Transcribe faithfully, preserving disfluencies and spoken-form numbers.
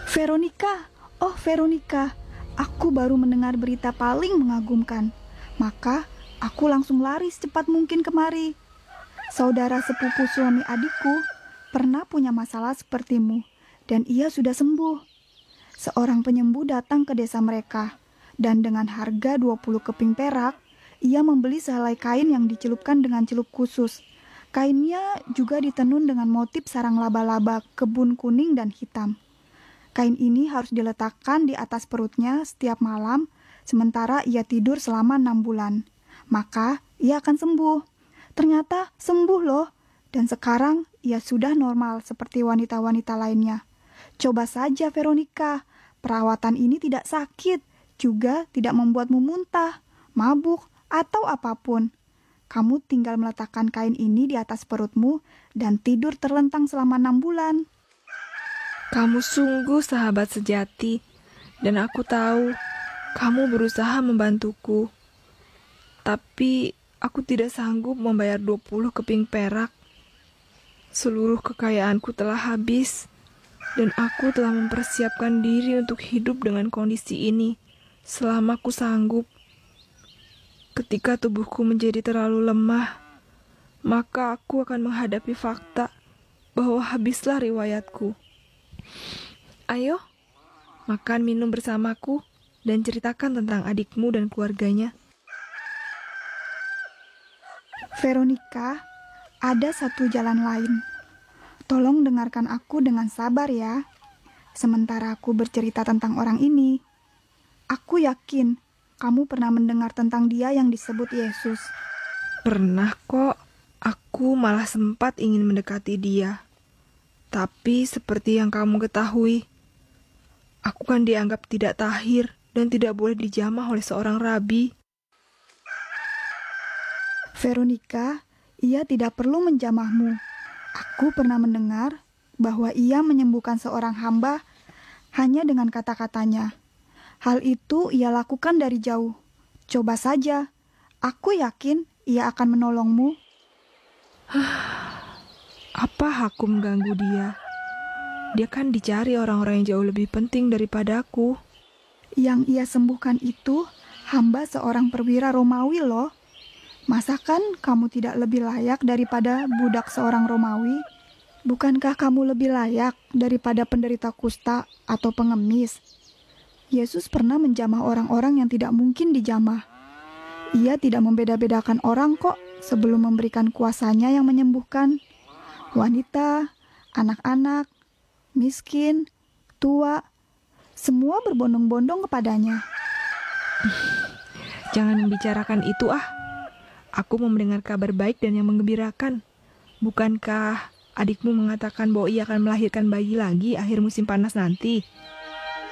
Veronica, oh Veronica, aku baru mendengar berita paling mengagumkan. Maka aku langsung lari secepat mungkin kemari. Saudara sepupu suami adikku pernah punya masalah sepertimu, dan ia sudah sembuh. Seorang penyembuh datang ke desa mereka, dan dengan harga dua puluh keping perak, ia membeli sehelai kain yang dicelupkan dengan celup khusus. Kainnya juga ditenun dengan motif sarang laba-laba, kebun kuning dan hitam. Kain ini harus diletakkan di atas perutnya setiap malam, sementara ia tidur selama enam bulan. Maka ia akan sembuh. Ternyata sembuh loh, dan sekarang ia sudah normal seperti wanita-wanita lainnya. Coba saja Veronica, perawatan ini tidak sakit, juga tidak membuatmu muntah, mabuk, atau apapun. Kamu tinggal meletakkan kain ini di atas perutmu dan tidur terlentang selama enam bulan. Kamu sungguh sahabat sejati, dan aku tahu kamu berusaha membantuku. Tapi aku tidak sanggup membayar dua puluh keping perak. Seluruh kekayaanku telah habis, dan aku telah mempersiapkan diri untuk hidup dengan kondisi ini selama aku sanggup. Ketika tubuhku menjadi terlalu lemah, maka aku akan menghadapi fakta bahwa habislah riwayatku. Ayo, makan minum bersamaku dan ceritakan tentang adikmu dan keluarganya. Veronica, ada satu jalan lain. Tolong dengarkan aku dengan sabar ya. Sementara aku bercerita tentang orang ini, aku yakin kamu pernah mendengar tentang dia yang disebut Yesus. Pernah kok, aku malah sempat ingin mendekati dia. Tapi seperti yang kamu ketahui, aku kan dianggap tidak tahir dan tidak boleh dijamah oleh seorang rabi. Veronica, ia tidak perlu menjamahmu. Aku pernah mendengar bahwa ia menyembuhkan seorang hamba hanya dengan kata-katanya. Hal itu ia lakukan dari jauh. Coba saja, aku yakin ia akan menolongmu. Apa hakku mengganggu dia? Dia kan dicari orang-orang yang jauh lebih penting daripada aku. Yang ia sembuhkan itu hamba seorang perwira Romawi loh. Masakan kamu tidak lebih layak daripada budak seorang Romawi? Bukankah kamu lebih layak daripada penderita kusta atau pengemis? Yesus pernah menjamah orang-orang yang tidak mungkin dijamah. Ia tidak membeda-bedakan orang kok sebelum memberikan kuasanya yang menyembuhkan. Wanita, anak-anak, miskin, tua, semua berbondong-bondong kepadanya. Jangan membicarakan itu ah. Aku mau mendengar kabar baik dan yang menggembirakan. Bukankah adikmu mengatakan bahwa ia akan melahirkan bayi lagi akhir musim panas nanti?